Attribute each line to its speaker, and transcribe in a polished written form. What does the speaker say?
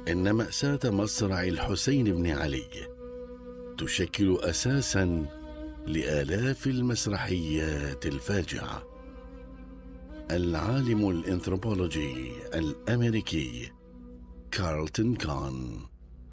Speaker 1: إن مأساة مصرع الحسين بن علي تشكل أساسا لآلاف المسرحيات الفاجعة. العالم الأنثروبولوجي الأمريكي كارلتون كون